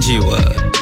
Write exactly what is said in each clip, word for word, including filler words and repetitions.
Jiwa.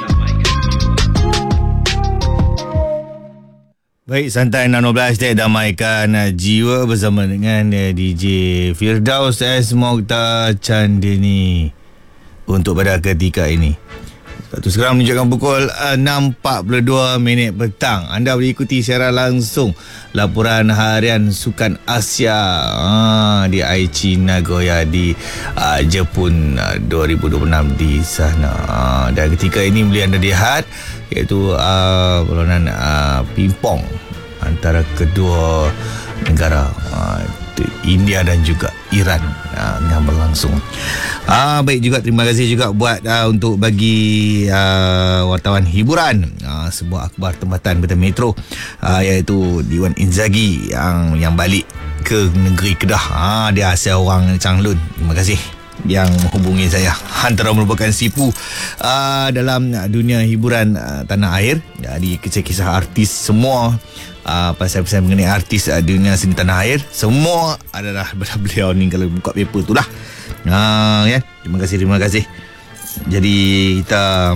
Baik, santai enam belas dek damaikan jiwa bersama dengan uh, D J Firdaus S. Mokhtar Chandini untuk pada ketika ini. Satu sekarang menunjukkan pukul enam empat puluh dua minit petang. Anda boleh ikuti secara langsung laporan harian Sukan Asia ah, di Aichi, Nagoya di uh, Jepun uh, dua ribu dua puluh enam di sana. Ah, dan ketika ini boleh anda lihat iaitu uh, perlawanan uh, pingpong antara kedua negara uh, India dan juga Iran uh, yang berlangsung. Ah, baik juga, terima kasih juga buat uh, untuk bagi uh, wartawan hiburan uh, sebuah akhbar tempatan Berita Metro uh, iaitu Dewan Inzaghi yang yang balik ke negeri Kedah. Ah, dia asal orang Changlun. Terima kasih yang menghubungi saya. Antara merupakan sipu uh, dalam dunia hiburan uh, tanah air. Jadi kisah-kisah artis semua, uh, pasal-pasal mengenai artis uh, dunia seni tanah air, semua adalah beliau ni kalau buka paper tu lah. Uh, ya. Terima kasih, terima kasih. Jadi kita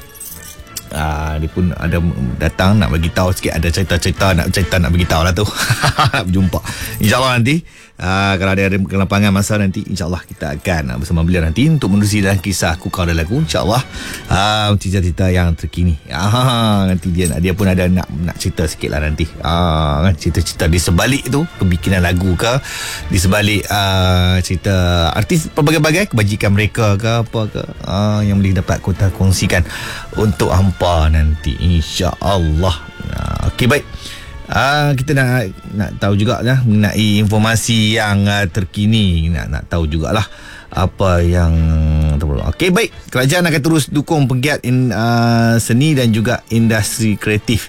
uh, dia pun ada datang nak bagi tahu sikit, ada cerita-cerita nak cerita nak bagi tahu lah tu. Nak berjumpa. InsyaAllah nanti Uh, kalau ada kelapangan masa nanti, insyaAllah kita akan uh, bersama beliau nanti untuk menerusi dalam kisah Kukau dan Lagu. InsyaAllah uh, cerita-cerita yang terkini. uh, Nanti dia dia pun ada nak nak cerita sikit lah nanti, uh, cerita-cerita di sebalik tu, kebikinan lagu ke, di sebalik uh, cerita artis pelbagai-bagai kebajikan mereka ke apa ke, uh, yang boleh dapat kita kongsikan untuk hampa nanti, insyaAllah. uh, Okey, baik. Ah, kita nak nak tahu juga lah mengenai informasi yang uh, terkini, nak nak tahu jugalah apa yang terbaru. Okey, baik. Kerajaan akan terus dukung penggiat in, uh, seni dan juga industri kreatif.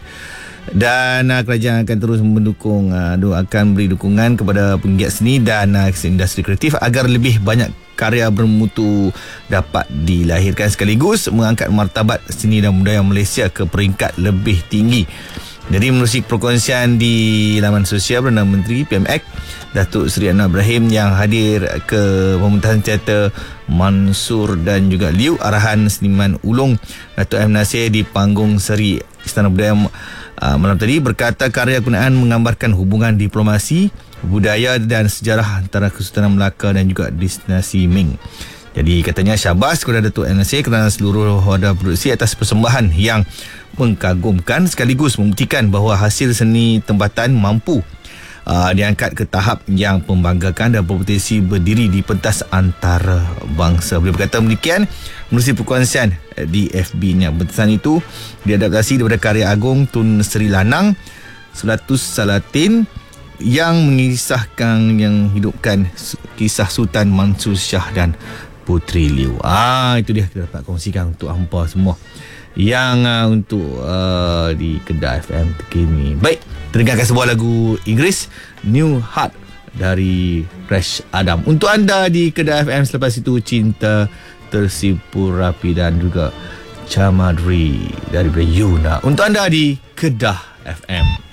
Dan uh, kerajaan akan terus mendukung uh, akan beri dukungan kepada penggiat seni dan uh, industri kreatif agar lebih banyak karya bermutu dapat dilahirkan, sekaligus mengangkat martabat seni dan budaya Malaysia ke peringkat lebih tinggi. Jadi menerusi perkongsian di laman sosial Perdana Menteri P M X Datuk Seri Anwar Ibrahim yang hadir ke pemutaran teater Mansur dan juga Liu, arahan seniman ulung Datuk M. Nasir di panggung Seri Istana Budaya uh, malam tadi berkata karya kunaan menggambarkan hubungan diplomasi, budaya dan sejarah antara Kesultanan Melaka dan juga destinasi Ming. Jadi katanya syabas kepada Datuk M. Nasir kerana seluruh wadah produksi atas persembahan yang mengagumkan, sekaligus membuktikan bahawa hasil seni tempatan mampu uh, diangkat ke tahap yang membanggakan dan berpotensi berdiri di pentas antarabangsa. Beliau berkata demikian menerusi perkongsian di F B-nya. Bentasan itu diadaptasi daripada karya agung Tun Sri Lanang Sulatus Salatin yang mengisahkan, yang hidupkan kisah Sultan Mansur Shah dan Puteri Liu. Ah, itu dia kita dapat kongsikan untuk hampa semua yang uh, untuk uh, di Kedah F M terkini. Baik, dengarkan sebuah lagu Inggeris, New Heart dari Crash Adam untuk anda di Kedah F M. Selepas itu Cinta Tersipu Rapi dan juga Camadri dari Yuna untuk anda di Kedah F M.